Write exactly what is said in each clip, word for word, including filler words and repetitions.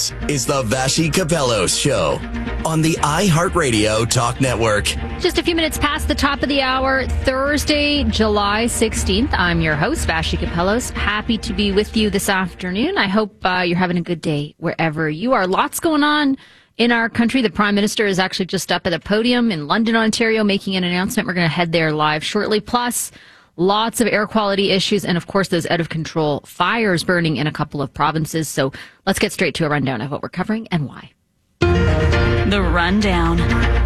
This is the Vassy Kapelos Show on the iHeartRadio Talk Network. Just a few minutes past the top of the hour, Thursday, July sixteenth. I'm your host, Vassy Kapelos. Happy to be with you this afternoon. I hope uh, you're having a good day wherever you are. Lots going on in our country. The Prime Minister is actually just up at a podium in London, Ontario, making an announcement. We're going to head there live shortly. Plus, lots of air quality issues and, of course, those out-of-control fires burning in a couple of provinces. So let's get straight to a rundown of what we're covering and why. The Rundown.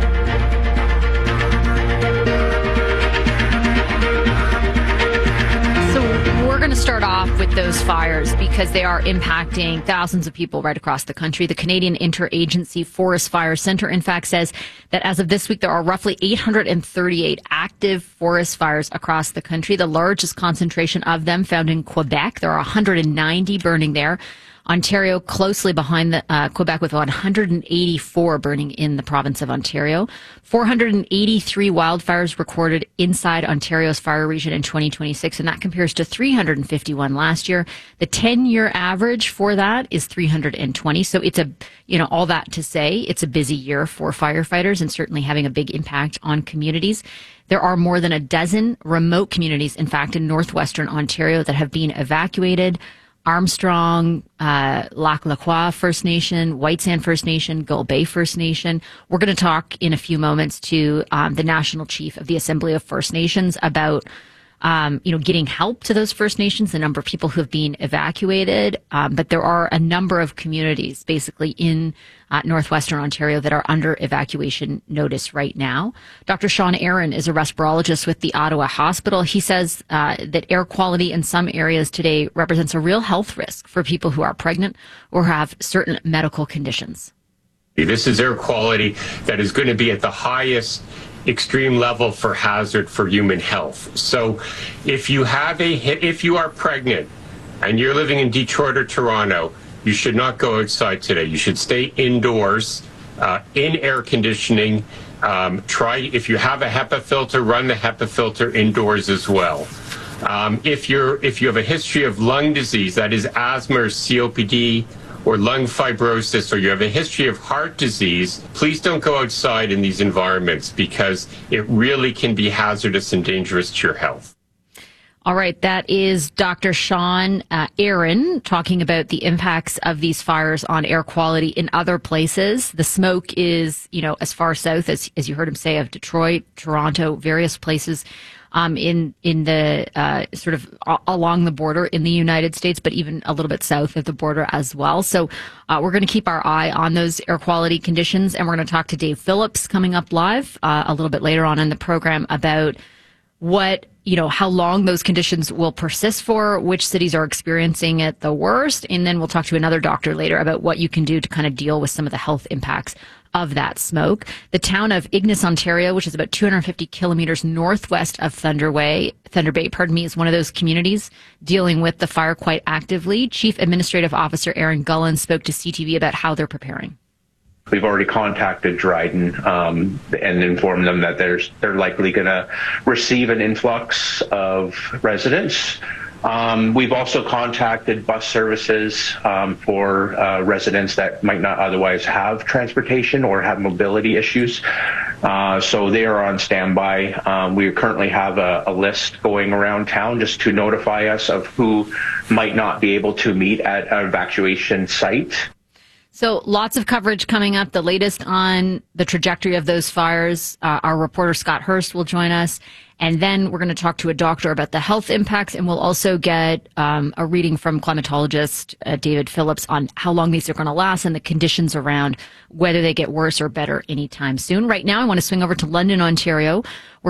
So we're going to start off with those fires because they are impacting thousands of people right across the country. The Canadian Interagency Forest Fire Centre, in fact, says that as of this week, there are roughly eight hundred thirty-eight active forest fires across the country. The largest concentration of them found in Quebec. There are one hundred ninety burning there. Ontario closely behind the, uh, Quebec with one hundred eighty-four burning in the province of Ontario. four hundred eighty-three wildfires recorded inside Ontario's fire region in twenty twenty-six, and that compares to three hundred fifty-one last year. The ten-year average for that is three hundred twenty. So it's a, you know, all that to say, it's a busy year for firefighters and certainly having a big impact on communities. There are more than a dozen remote communities, in fact, in northwestern Ontario that have been evacuated. Armstrong, uh, Lac La Croix First Nation, White Sand First Nation, Gull Bay First Nation. We're going to talk in a few moments to um, the National Chief of the Assembly of First Nations about Um, you know, getting help to those First Nations, the number of people who have been evacuated. Um, but there are a number of communities basically in uh, northwestern Ontario that are under evacuation notice right now. Doctor Sean Aaron is a respirologist with the Ottawa Hospital. He says uh, that air quality in some areas today represents a real health risk for people who are pregnant or have certain medical conditions. This is air quality that is going to be at the highest extreme level for hazard for human health. So if you have a if you are pregnant and you're living in Detroit or Toronto, you should not go outside today. You should stay indoors uh, in air conditioning. Um, try, if you have a HEPA filter, run the HEPA filter indoors as well. Um, if you're if you have a history of lung disease, that is asthma or C O P D, or lung fibrosis, or you have a history of heart disease, please don't go outside in these environments because it really can be hazardous and dangerous to your health. All right, that is Doctor Sean uh, Aaron talking about the impacts of these fires on air quality in other places. The smoke is, you know, as far south as, as you heard him say, of Detroit, Toronto, various places um, in in the uh, sort of a- along the border in the United States, but even a little bit south of the border as well. So uh, we're going to keep our eye on those air quality conditions, and we're going to talk to Dave Phillips coming up live uh, a little bit later on in the program about what, you know, how long those conditions will persist for, which cities are experiencing it the worst. And then we'll talk to another doctor later about what you can do to kind of deal with some of the health impacts of that smoke. The town of Ignis, Ontario, which is about two hundred fifty kilometers northwest of Thunder Bay, Thunder Bay, pardon me, is one of those communities dealing with the fire quite actively. Chief Administrative Officer Aaron Gullen spoke to C T V about how they're preparing. We've already contacted Dryden um, and informed them that there's, they're likely going to receive an influx of residents. Um, we've also contacted bus services um, for uh, residents that might not otherwise have transportation or have mobility issues. Uh, so they are on standby. Um, we currently have a, a list going around town just to notify us of who might not be able to meet at an evacuation site. So lots of coverage coming up. The latest on the trajectory of those fires. Uh, our reporter Scott Hurst will join us. And then we're going to talk to a doctor about the health impacts. And we'll also get um, a reading from climatologist uh, David Phillips on how long these are going to last and the conditions around whether they get worse or better anytime soon. Right now, I want to swing over to London, Ontario, where